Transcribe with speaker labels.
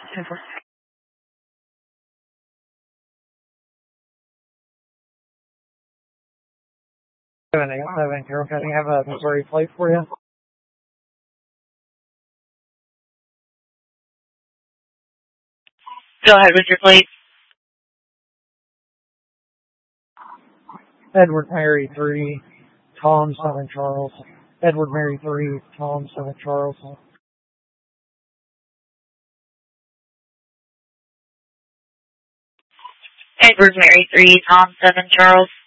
Speaker 1: 10-4. 787, Carroll County. Have a Missouri plate for you.
Speaker 2: Go ahead with your plate.
Speaker 1: Edward Mary 3, Tom 7 Charles. Edward Mary 3, Tom 7 Charles.
Speaker 2: Edward Mary 3, Tom 7 Charles.